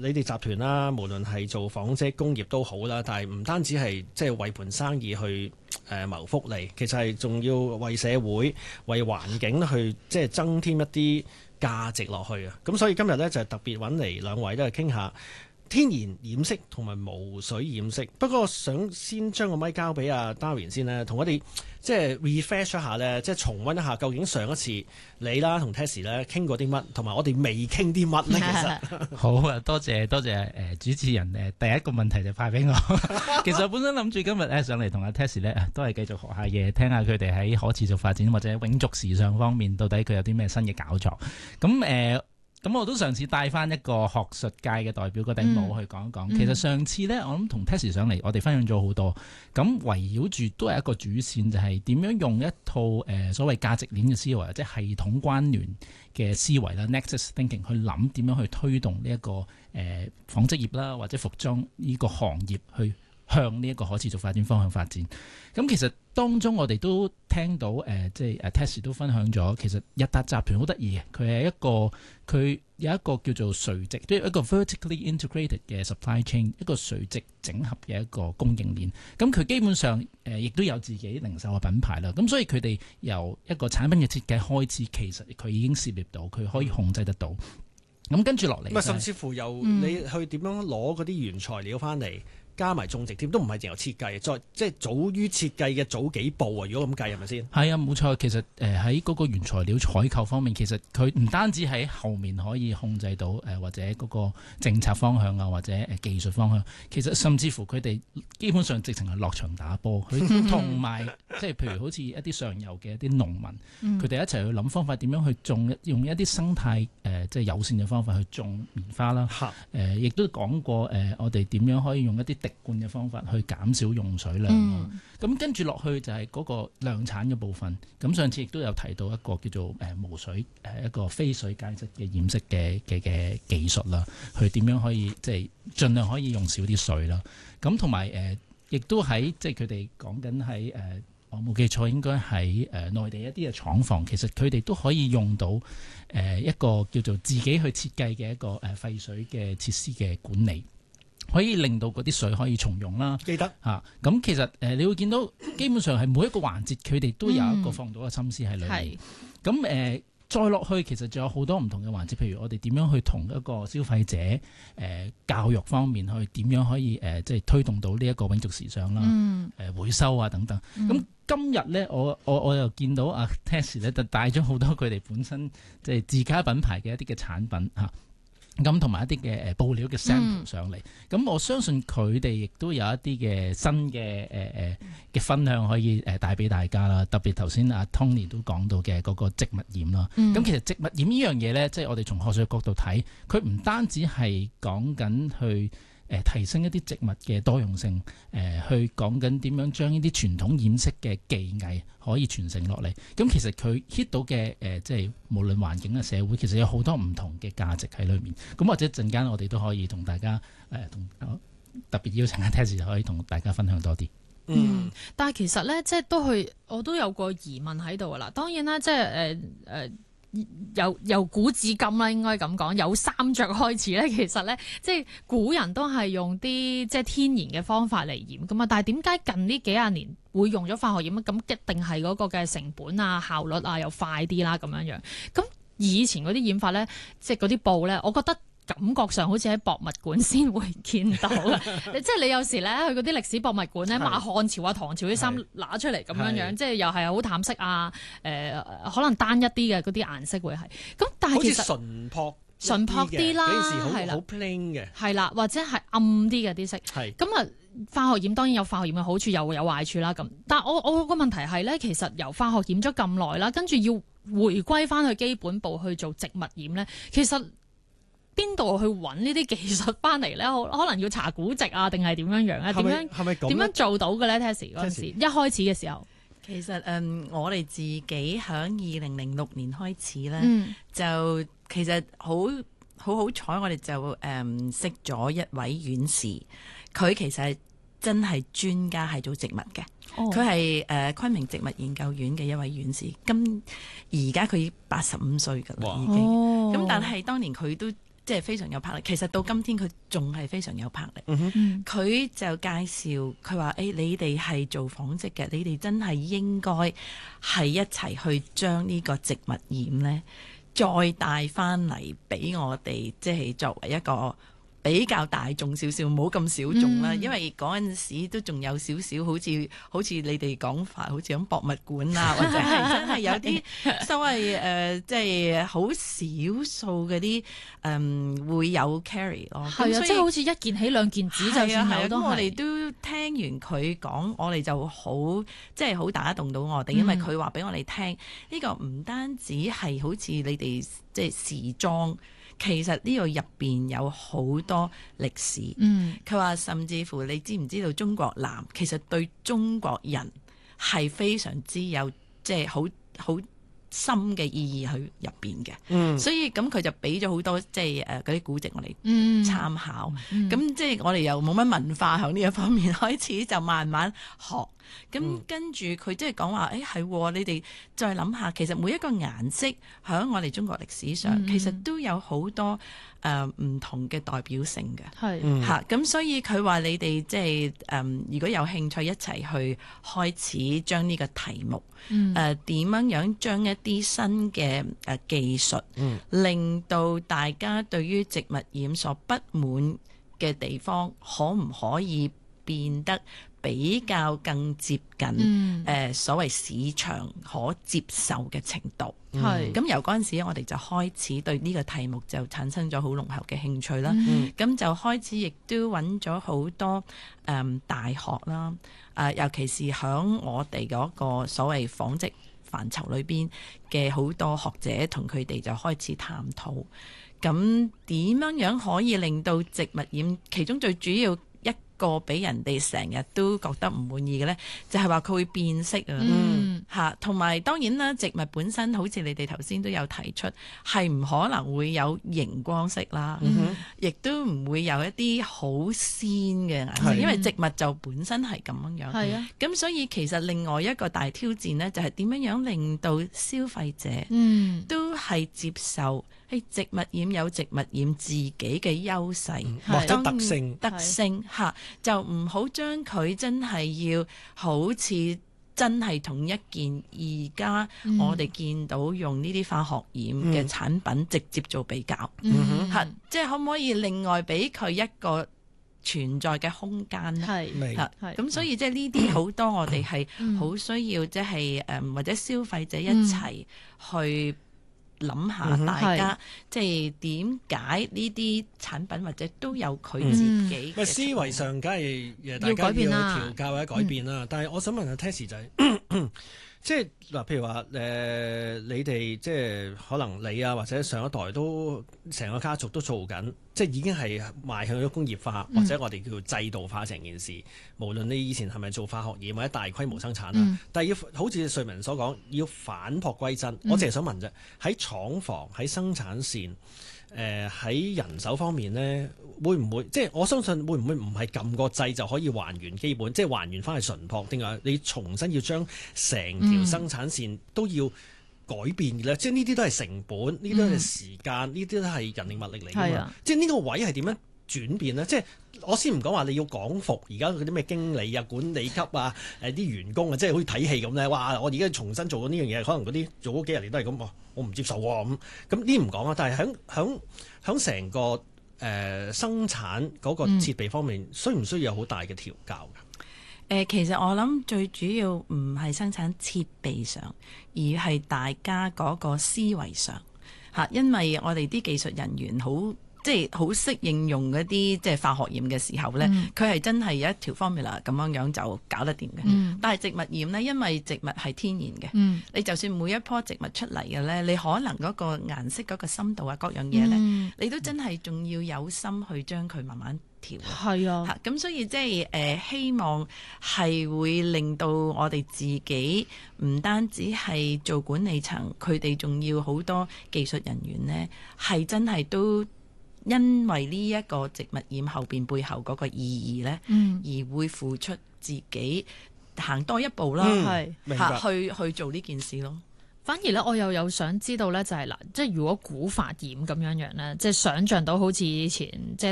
你哋集團啦，無論係做紡織工業都好啦，但係唔單止係即係為盤生意去謀福利，其實係仲要為社會、為環境去即係增添一啲價值落去啊！咁所以今日呢，就特別揾嚟兩位都係傾下天然染色同埋無水染色。不過想先將個咪交俾阿 Darwin 先咧，同我哋即係 refresh 一下咧，即係重溫一下究竟上一次你啦同 Tessie 咧傾過啲乜，同埋我哋未傾啲乜咧。其實好啊，多謝主持人第一個問題就派俾我。其實我本身諗住今日上嚟同阿 Tessie 咧都係繼續學下嘢，聽下佢哋喺可持續發展或者永續時尚方面到底佢有啲咩新嘅搞作。咁我都嘗試帶翻一個學術界嘅代表嗰頂帽去講一講。其實上次呢，我諗同 Tessie 上嚟，我哋分享咗好多。咁圍繞住都係一個主線，就係點樣用一套所謂價值鏈嘅思維，或者系統關聯嘅思維啦 ，Nexus Thinking 去諗點樣去推動呢一個紡織業啦，或者服裝呢個行業去向呢一個可持續發展方向發展。咁其實當中我哋都聽到即係Tessie 都分享咗，其實日達集團好得意嘅，佢有一個叫做垂直，即係一個 vertically integrated 嘅 supply chain， 一個垂直整合嘅一個供應鏈。咁佢基本上亦都有自己零售嘅品牌啦。咁所以佢哋由一個產品嘅設計開始，其實佢已經涉獵到，佢可以控制得到。咁跟住落嚟， 甚至乎由你去點樣攞嗰啲原材料翻嚟。加埋種植添，都唔係淨有設計，再即係早於設計嘅早幾步啊！如果咁計係咪先？係啊，冇錯。其實喺嗰個原材料採購方面，其實佢唔單止喺後面可以控制到或者嗰個政策方向啊，或者技術方向，其實甚至乎佢哋基本上直情係落場打波。佢同埋即係譬如好似一啲上游嘅一啲農民，佢哋一齊去諗方法點樣去種，用一啲生態即係友善嘅方法去種棉花啦。亦都講過我哋點樣可以用一啲滴灌嘅方法去減少用水量。咁跟住落去就係嗰個量產嘅部分。咁上次亦都有提到一個叫做無水一個非水介質嘅染色嘅技術啦，去點樣可以即係盡量可以用少啲水啦。咁同埋亦都喺即係佢哋講緊喺我冇記錯應該喺內地一啲嘅廠房，其實佢哋都可以用到一個叫做自己去設計嘅一個廢水嘅設施嘅管理。可以令到嗰啲水可以重用啦。 記得咁其實你會見到基本上係每一個環節佢哋都有一個放到嘅心思喺裏面。咁再落去其實仲有好多唔同嘅環節，譬如我哋點樣去同一個消費者教育方面去點樣可以即係推動到呢一個永續時尚啦，回收啊等等。咁今日咧我又見到阿 Tessie 咧就帶咗好多佢哋本身即係自家品牌嘅一啲嘅產品咁同埋一啲嘅布料嘅 sample 上嚟，咁我相信佢哋亦都有一啲嘅新嘅分享可以帶俾大家啦。特別頭先阿 Tony 都講到嘅嗰個植物染啦。咁其實植物染呢樣嘢咧，即係我哋從學術角度睇，佢唔單止係講緊去提升一啲植物嘅多樣性，去講緊點樣將呢啲傳統染色嘅技藝可以傳承落嚟。咁其實佢 hit 到嘅即係無論環境嘅社會，其實有好多唔同嘅價值喺裏面。咁或者陣間我哋都可以同大家特別邀請阿 Tessie 就可以同大家分享多啲。 但係其實咧，即係我都有個疑問喺度噶啦。當然啦，即係由古至今啦，應該咁講，有衫着開始咧，其實咧，即係古人都係用啲即係天然嘅方法嚟染噶嘛。但係點解近呢幾廿年會用咗化學染？咁一定係嗰個嘅成本啊、效率啊又快啲啦咁樣樣。咁以前嗰啲染法咧，即係嗰啲布咧，我覺得感覺上好似喺博物館先會見到嘅。即係你有時咧去嗰啲歷史博物館咧，買漢朝啊、唐朝啲衫拿出嚟咁樣樣，即係又係好淡色啊，可能單一啲嘅嗰啲顏色會係。咁但係其實純樸啲啦，係啦， 好 plain 嘅， 係啦，或者係暗啲嘅啲色。咁啊，化學染當然有化學染嘅好處，又會有壞處啦。咁，但係我個問題係咧，其實由化學染咗咁耐啦，跟住要回歸翻去基本步去做植物染咧，其實邊度去揾呢啲技術翻嚟咧？可能要查古籍啊，定係點樣樣啊？點樣做到嘅咧 ？Tessie 嗰陣時一開始嘅時候， 其實我哋自己響2006年開始咧，就其實好彩，我哋就識咗一位院士，佢其實係真係專家，係做植物嘅。佢係昆明植物研究院嘅一位院士。而家佢85歲㗎啦，已經。咁但係當年佢都即係非常有魄力。其實到今天佢仲係非常有魄力。佢就介紹佢話：你哋係做紡織嘅，你哋真係應該係一齊去將呢個植物染呢，再帶翻嚟俾我哋，即係作為一個比較大眾少少，冇咁小眾啦。因為嗰陣時都仲有少少好似你哋講法，好似咁博物館啊，或者係真係有啲所謂即係好少數嗰啲會有 carry 咯。 係啊，即係好似一件起兩件止就算有都係。 我哋都聽完佢講，我哋就好即係好打動到我哋，因為佢話俾我哋聽，呢個唔單止係好似你哋即係時裝。其實呢度入邊有好多歷史，佢話甚至乎你知唔知道中國藍其實對中國人係非常之有即係好深嘅意義去入邊嘅，所以咁佢就俾咗好多即係嗰啲古籍我哋參考，咁即係我哋又冇乜文化喺呢一方面開始就慢慢學，咁跟住佢即係講話，係你哋再諗下，其實每一個顏色喺我哋中國歷史上，其實都有好多唔同嘅代表性嘅，係嚇，咁所以佢話你哋即係如果有興趣一齊去開始將呢個題目，點樣將一啲新嘅技術，令到大家對於植物染所不滿嘅地方，可唔可以變得比較更接近所謂市場可接受嘅程度？咁由嗰陣時我哋就開始對呢個題目就產生咗好濃厚嘅興趣啦。咁就開始亦都揾咗好多大學啦，尤其是響我哋嗰個所謂紡織範疇裏邊嘅好多學者，同佢哋就開始探討，咁點樣可以令到植物染，其中最主要一個俾人哋成日都覺得唔滿意嘅呢，就係話佢會變色啊，同埋當然啦，植物本身好似你哋頭先都有提出，係唔可能會有熒光色啦，亦都唔會有一啲好鮮嘅顏色，因為植物就本身係咁樣。咁所以其實另外一個大挑戰呢，就係點樣令到消費者都係接受植物染有植物染自己嘅優勢或者特性嚇，就唔好將佢真係要好似真係同一件而家我哋見到用呢啲化學染嘅產品直接做比較嚇，即係可唔可以另外俾佢一個存在嘅空間呢？咁所以即係呢啲好多我哋係好需要即係或者消費者一齊去諗下大家即係點解呢啲產品或者都有佢自己嘅思維上，梗係大家要調教或者改變啦。但係我想問下 Tessie 就係即係嗱，譬如話你哋即係可能你啊，或者上一代都成個家族都做緊，即係已經係邁向咗工業化，或者我哋叫做制度化成件事。無論你以前係咪做化學染或者大規模生產啦，但係要好似瑞文所講，要返璞歸真。我淨係想問啫，喺廠房、喺生產線、喺人手方面呢，會唔會即係我相信會唔會唔係撳個掣就可以還原基本，即係還原翻去純樸，定係你重新要將成條生產線都要改變嘅咧？即係呢啲都係成本，呢啲都係時間，呢啲都係人力物力嚟㗎嘛。即係呢個位係點樣轉變呢？即係我先唔講話你要講服而家嗰啲咩經理啊、管理級啊、啲員工啊，即係好似睇戲咁咧。哇！我而家重新做緊呢樣嘢，可能嗰啲做嗰幾十年都係咁，我唔接受喎咁呢唔講啊。但係響成個生產嗰個設備方面，需唔需要有好大嘅調教㗎？ 其實我諗最主要唔係生產設備上，而係大家嗰個思維上嚇，因為我哋啲技術人員即係好識應用嗰啲即係化學染嘅時候咧，佢係真係有一條 formula 咁樣就搞得掂嘅。但係植物染咧，因為植物係天然嘅，你就算每一棵植物出嚟嘅咧，你可能嗰個顏色嗰個深度啊各樣嘢咧，你都真係仲要有心去將佢慢慢調。係啊，咁所以即係希望係會令到我哋自己唔單止係做管理層，佢哋仲要好多技術人員咧，係真係都。因為呢一個植物染後邊背後嗰個意義呢，而會付出自己行多一步啦，去做呢件事咯。 反而咧，我又有想知道咧，就係嗱，即係如果古發炎咁樣樣咧，即係想像到好似以前即係